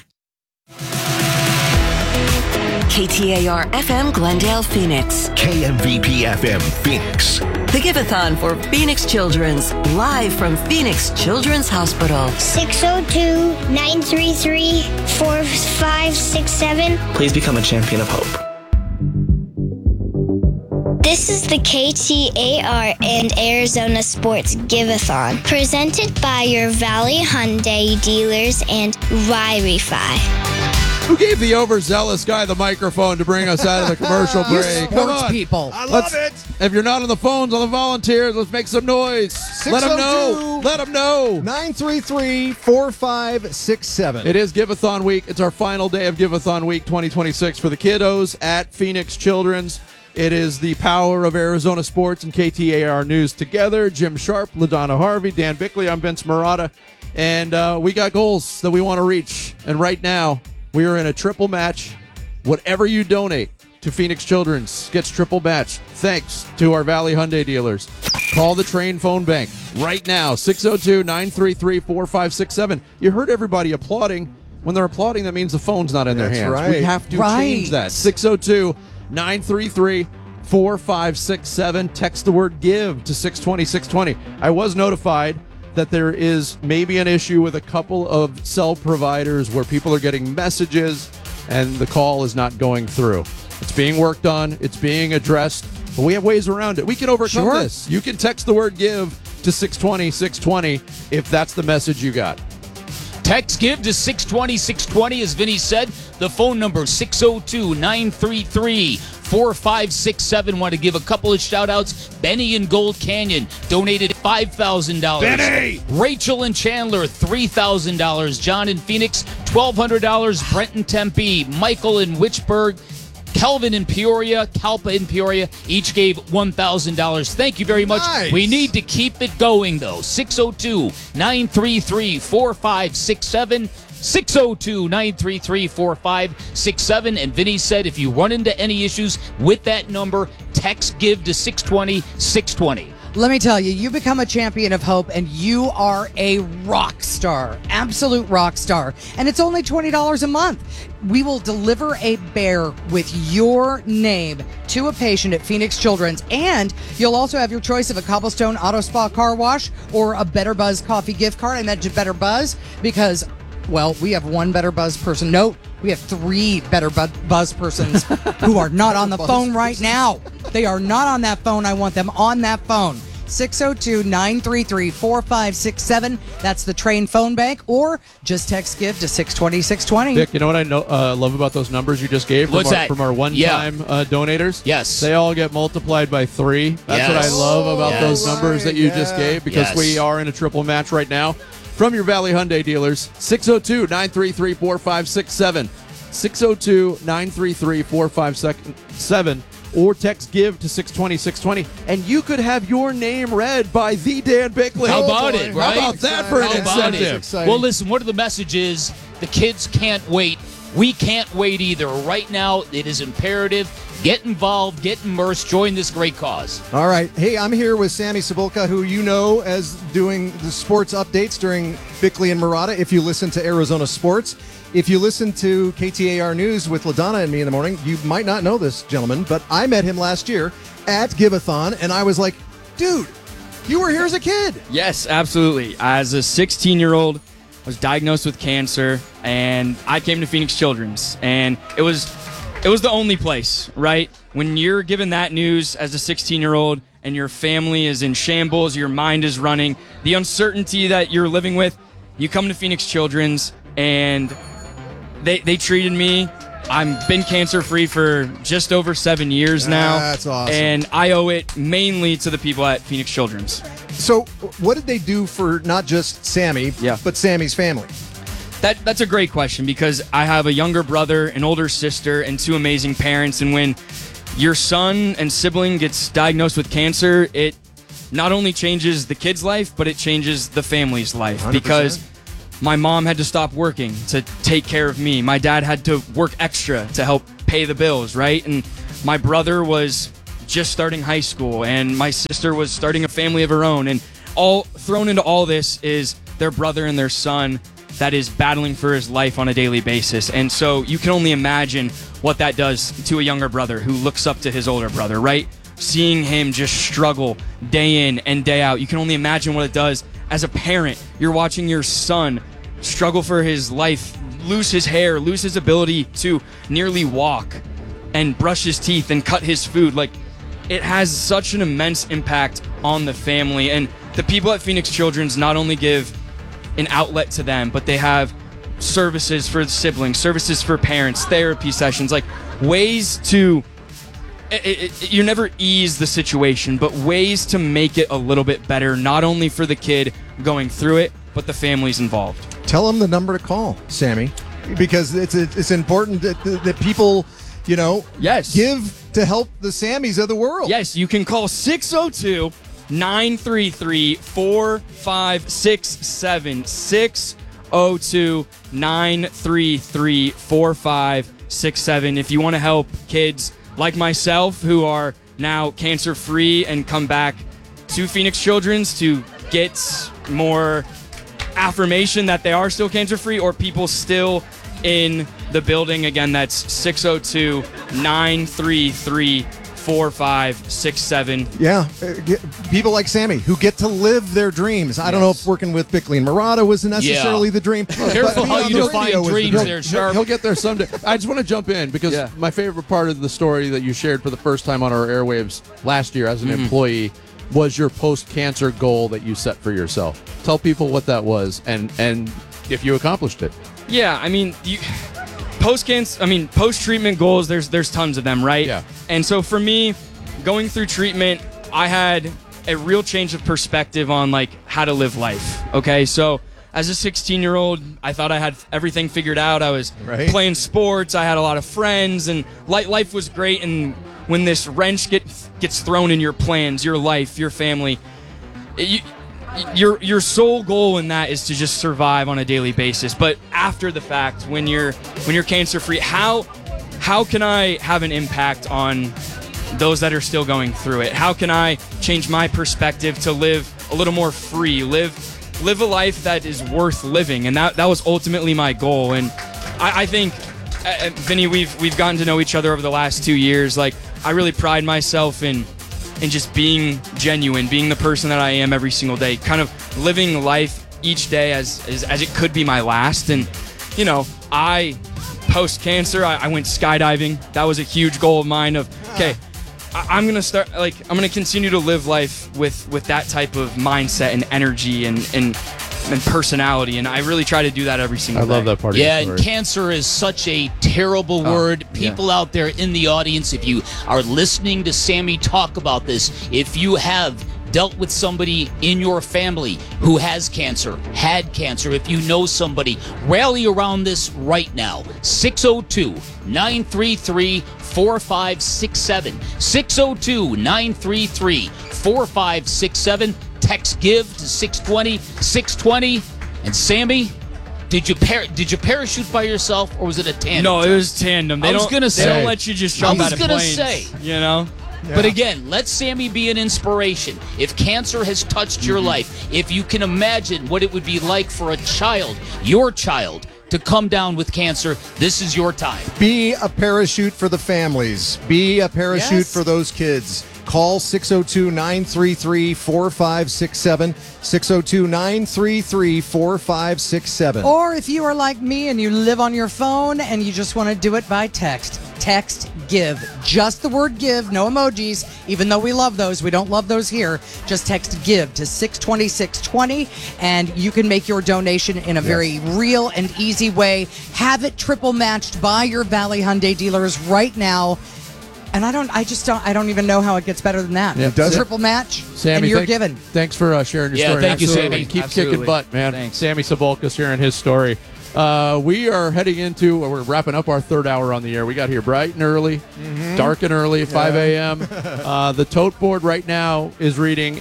KTAR FM Glendale, Phoenix. KMVP FM Phoenix. The Giveathon for Phoenix Children's, live from Phoenix Children's Hospital. 602-933-4567. Please become a champion of hope. This is the KTAR and Arizona Sports Giveathon, presented by your Valley Hyundai dealers and Wi-Fi. Who gave the overzealous guy the microphone to bring us out of the commercial break? Come on, people. I love it. If you're not on the phones, on the volunteers, let's make some noise. Let them know. Let them know. 933-4567. It is Giveathon week. It's our final day of Giveathon week 2026 for the kiddos at Phoenix Children's. It is the power of Arizona sports and KTAR News together. Jim Sharp, LaDonna Harvey, Dan Bickley. I'm Vince Marotta. And we got goals that we want to reach. And right now, we are in a triple match. Whatever you donate to Phoenix Children's gets triple match. Thanks to our Valley Hyundai dealers. Call the Train phone bank right now, 602-933-4567. You heard everybody applauding. When they're applauding, that means the phone's not in their hands. Right. We have to change that. 602-933-4567. Text the word GIVE to 620-620. I was notified that there is maybe an issue with a couple of cell providers where people are getting messages and the call is not going through. It's being worked on. It's being addressed. But we have ways around it. We can overcome this. You can text the word GIVE to 620-620 if that's the message you got. Text GIVE to 620-620, as Vinny said. The phone number 602-933-4567. Want to give a couple of shout-outs. Benny in Gold Canyon donated $5,000. Benny! Rachel in Chandler, $3,000. John in Phoenix, $1,200. Brent in Tempe. Michael in Witchburg. Kelvin in Peoria, Kalpa in Peoria, each gave $1,000. Thank you very much. Nice. We need to keep it going, though. 602-933-4567. 602-933-4567. And Vinny said if you run into any issues with that number, text GIVE to 620-620. Let me tell you, you become a champion of hope and you are a rock star, absolute rock star. And it's only $20 a month. We will deliver a bear with your name to a patient at Phoenix Children's. And you'll also have your choice of a Cobblestone Auto Spa car wash or a Better Buzz coffee gift card. I mentioned Better Buzz because, well, we have one Better Buzz person. No, we have three Better Buzz persons who are not on the phone right now. They are not on that phone. I want them on that phone. 602-933-4567. That's the Train phone bank, or just text GIVE to 620-620. Vic, you know what I love about those numbers you just gave from our one-time donators? Yes. They all get multiplied by 3. That's what I love about those numbers that you just gave, because we are in a triple match right now. From your Valley Hyundai dealers, 602-933-4567. 602-933-4567. Or text GIVE to 620-620, and you could have your name read by the Dan Bickley. How about it, right? How about that for an incentive? Well, listen, one of the messages, the kids can't wait. We can't wait either. Right now, it is imperative. Get involved, get immersed, join this great cause. All right. Hey, I'm here with Sammy Cebulka, who you know as doing the sports updates during Bickley and Murata, if you listen to Arizona Sports. If you listen to KTAR News with LaDonna and me in the morning, you might not know this gentleman, but I met him last year at Giveathon, and I was like, dude, you were here as a kid. Yes, absolutely. As a 16-year-old, I was diagnosed with cancer, and I came to Phoenix Children's, and it was the only place, right? When you're given that news as a 16-year-old and your family is in shambles, your mind is running, the uncertainty that you're living with, you come to Phoenix Children's, and they treated me. I've been cancer-free for just over 7 years now. That's awesome. And I owe it mainly to the people at Phoenix Children's. So what did they do for not just Sammy, but Sammy's family? That's a great question, because I have a younger brother, an older sister, and two amazing parents. And when your son and sibling gets diagnosed with cancer, it not only changes the kid's life, but it changes the family's life. 100%. Because my mom had to stop working to take care of me. My dad had to work extra to help pay the bills, right? And my brother was just starting high school, and my sister was starting a family of her own. And all thrown into all this is their brother and their son that is battling for his life on a daily basis. And so you can only imagine what that does to a younger brother who looks up to his older brother, right? Seeing him just struggle day in and day out. You can only imagine what it does as a parent. You're watching your son struggle for his life, lose his hair, lose his ability to nearly walk and brush his teeth and cut his food. Like, it has such an immense impact on the family. And the people at Phoenix Children's not only give an outlet to them, but they have services for siblings, services for parents, therapy sessions, like ways to you never ease the situation, but ways to make it a little bit better, not only for the kid going through it, but the families involved. Tell them the number to call, Sammy, because it's important that people, give to help the Sammys of the world. Yes, you can call 602-933-4567. 602-933-4567. If you want to help kids like myself who are now cancer-free and come back to Phoenix Children's to get more affirmation that they are still cancer-free, or people still in the building, again, that's 602-933-4567. Yeah, people like Sammy who get to live their dreams. I don't know if working with Bickley and Murata was necessarily the dream. Careful how you define dreams there, Sharp. He'll get there someday. I just want to jump in because my favorite part of the story that you shared for the first time on our airwaves last year as an employee was your post-cancer goal that you set for yourself. Tell people what that was and if you accomplished it. Yeah, I mean, post-treatment goals, there's tons of them, right? Yeah. And so for me, going through treatment, I had a real change of perspective on like how to live life. Okay, so as a 16-year-old, I thought I had everything figured out. I was playing sports, I had a lot of friends, and life was great. And when this wrench gets thrown in your plans, your life, your family, your sole goal in that is to just survive on a daily basis. But after the fact, when you're cancer-free, how can I have an impact on those that are still going through it? How can I change my perspective to live a little more free, live a life that is worth living? And that was ultimately my goal. And I think, Vinny, we've gotten to know each other over the last 2 years. Like, I really pride myself in just being genuine, being the person that I am every single day, kind of living life each day as it could be my last. And, I, post-cancer, I went skydiving. That was a huge goal of mine of, okay, I'm going to continue to live life with that type of mindset and energy and personality, and I really try to do that every single day. I love that part of your story. And cancer is such a terrible word. People out there in the audience, if you are listening to Sammy talk about this, if you have dealt with somebody in your family who has cancer, had cancer, if you know somebody, rally around this right now. 602-933-4567. 602-933-4567. Text GIVE to 620-620. And Sammy, Did you parachute by yourself, or was it a tandem? No, it was tandem. They don't let you just jump out of planes. You know? But again, let Sammy be an inspiration. If cancer has touched your life, if you can imagine what it would be like for a child, your child, to come down with cancer, this is your time. Be a parachute for the families. Be a parachute for those kids. Call 602-933-4567. 602-933-4567. Or if you are like me and you live on your phone and you just want to do it by text, text GIVE. Just the word GIVE, no emojis. Even though we love those, we don't love those here. Just text GIVE to 620-620 and you can make your donation in a very real and easy way. Have it triple matched by your Valley Hyundai dealers right now. And I don't even know how it gets better than that. Yeah, does triple match, Sammy, and you're given. Thanks for sharing your story. Thank you, Sammy. Keep kicking butt, man. Thanks. Sammy Sabolka sharing his story. We are heading into, we're wrapping up our third hour on the air. We got here bright and early, dark and early, 5 a.m. The tote board right now is reading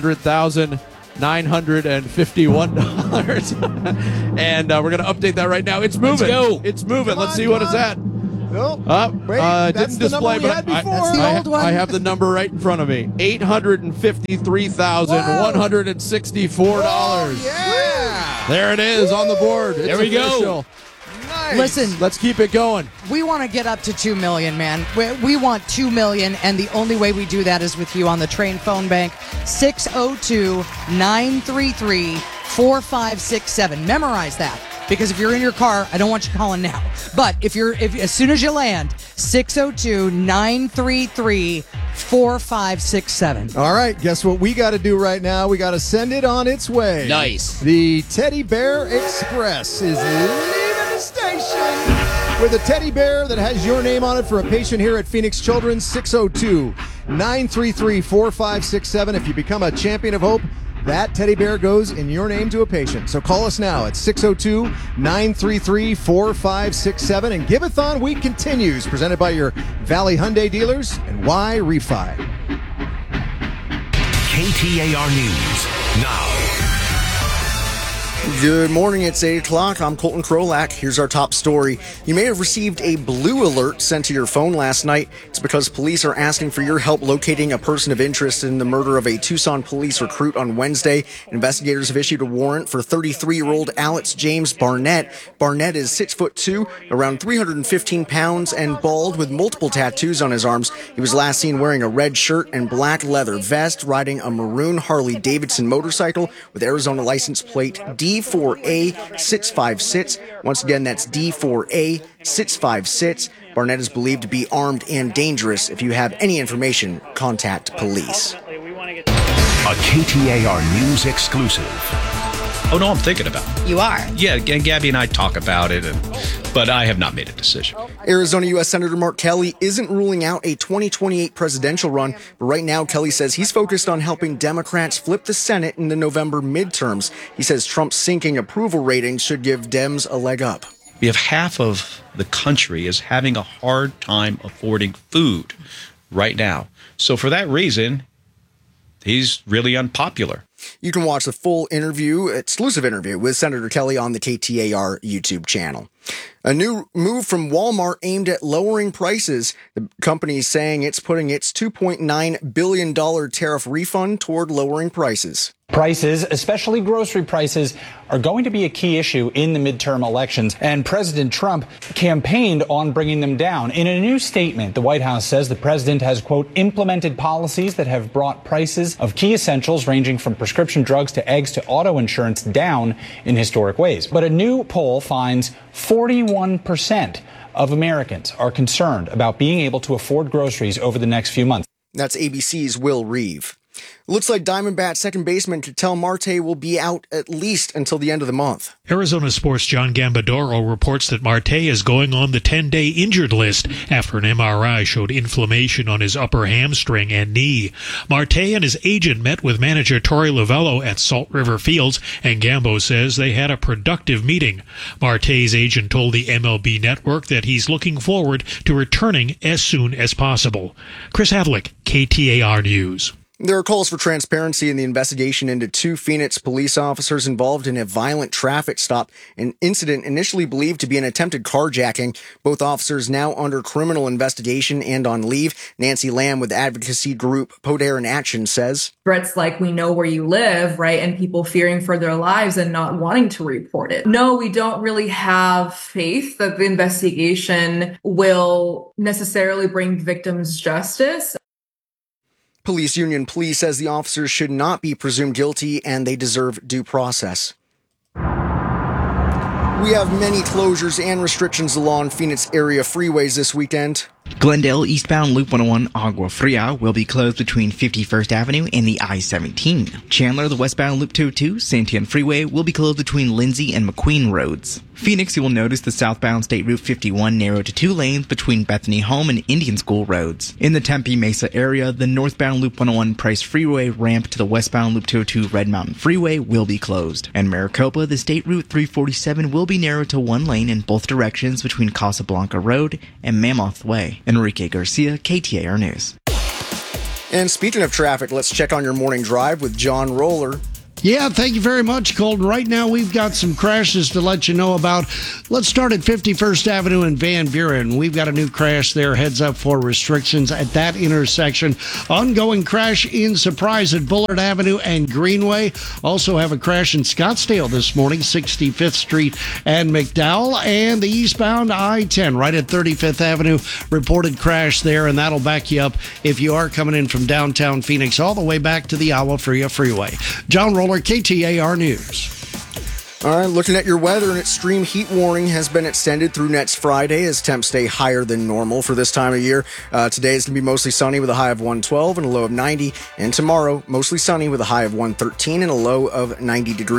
$800,951. And we're going to update that right now. It's moving. Let's go. It's moving. Let's see what it's at. Nope. Wait, that's didn't the number display, we but had before. That's the old one. I have the number right in front of me. $853,164. Yeah. There it is on the board. It's There we go. official. Nice. Listen, Let's keep it going. we want to get up to 2 million, man. We want 2 million, and the only way we do that is with you on the Train phone bank, 602-933-4567. Memorize that, because if you're in your car, I don't want you calling now. But if as soon as you land, 602-933-4567. All right, guess what we got to do right now? We got to send it on its way. Nice. The Teddy Bear Express is leaving the station with a teddy bear that has your name on it for a patient here at Phoenix Children's. 602-933-4567. If you become a champion of hope, that teddy bear goes in your name to a patient. So call us now at 602-933-4567. And Giveathon Week continues, presented by your Valley Hyundai dealers and Y Refi. KTAR News now. Good morning, it's 8 o'clock. I'm Colton Krolak. Here's our top story. You may have received a blue alert sent to your phone last night. It's because police are asking for your help locating a person of interest in the murder of a Tucson police recruit on Wednesday. Investigators have issued a warrant for 33-year-old Alex James Barnett. Barnett is 6'2", around 315 pounds, and bald with multiple tattoos on his arms. He was last seen wearing a red shirt and black leather vest, riding a maroon Harley-Davidson motorcycle with Arizona license plate D4A656. Once again, that's D4A656. Barnett is believed to be armed and dangerous. If you have any information, contact police. A KTAR News exclusive. Oh, no, I'm thinking about it. You are? Yeah, Gabby and I talk about it, but I have not made a decision. Arizona U.S. Senator Mark Kelly isn't ruling out a 2028 presidential run, but right now Kelly says he's focused on helping Democrats flip the Senate in the November midterms. He says Trump's sinking approval ratings should give Dems a leg up. We have half of the country is having a hard time affording food right now. So for that reason, he's really unpopular. You can watch the full exclusive interview with Senator Kelly on the KTAR YouTube channel. A new move from Walmart aimed at lowering prices. The company is saying it's putting its $2.9 billion tariff refund toward lowering prices. Prices, especially grocery prices, are going to be a key issue in the midterm elections, and President Trump campaigned on bringing them down. In a new statement, the White House says the president has, quote, implemented policies that have brought prices of key essentials ranging from prescription drugs to eggs to auto insurance down in historic ways. But a new poll finds 41% of Americans are concerned about being able to afford groceries over the next few months. That's ABC's Will Reeve. It looks like Diamondbacks second baseman Ketel Marte will be out at least until the end of the month. Arizona Sports' John Gambadoro reports that Marte is going on the 10-day injured list after an MRI showed inflammation on his upper hamstring and knee. Marte and his agent met with manager Torey Lovello at Salt River Fields, and Gambo says they had a productive meeting. Marte's agent told the MLB Network that he's looking forward to returning as soon as possible. Chris Havlick, KTAR News. There are calls for transparency in the investigation into 2 Phoenix police officers involved in a violent traffic stop, an incident initially believed to be an attempted carjacking. Both officers now under criminal investigation and on leave. Nancy Lamb with advocacy group Poder in Action says, threats like we know where you live, right? And people fearing for their lives and not wanting to report it. No, we don't really have faith that the investigation will necessarily bring victims justice. Police Union Police says the officers should not be presumed guilty and they deserve due process. We have many closures and restrictions along Phoenix area freeways this weekend. Glendale eastbound Loop 101 Agua Fria will be closed between 51st Avenue and the I-17. Chandler, the westbound Loop 202 Santian Freeway will be closed between Lindsay and McQueen Roads. Phoenix, you will notice the southbound State Route 51 narrowed to 2 lanes between Bethany Home and Indian School Roads. In the Tempe Mesa area, the northbound Loop 101 Price Freeway ramp to the westbound Loop 202 Red Mountain Freeway will be closed. And Maricopa, the State Route 347 will be narrowed to 1 lane in both directions between Casablanca Road and Mammoth Way. Enrique Garcia, KTAR News. And speaking of traffic, let's check on your morning drive with John Roller. Yeah, thank you very much, Colton. Right now, we've got some crashes to let you know about. Let's start at 51st Avenue in Van Buren. We've got a new crash there. Heads up for restrictions at that intersection. Ongoing crash in Surprise at Bullard Avenue and Greenway. Also have a crash in Scottsdale this morning, 65th Street and McDowell. And the eastbound I-10 right at 35th Avenue. Reported crash there, and that'll back you up if you are coming in from downtown Phoenix all the way back to the Agua Fria Freeway. John Roller, KTAR News. All right, looking at your weather, an extreme heat warning has been extended through next Friday as temps stay higher than normal for this time of year. Today is going to be mostly sunny with a high of 112 and a low of 90. And tomorrow, mostly sunny with a high of 113 and a low of 90 degrees.